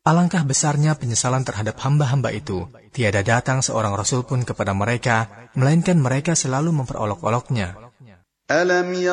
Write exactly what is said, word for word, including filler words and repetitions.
Alangkah besarnya penyesalan terhadap hamba-hamba itu. Tiada datang seorang rasul pun kepada mereka, melainkan mereka selalu memperolok-oloknya. ألم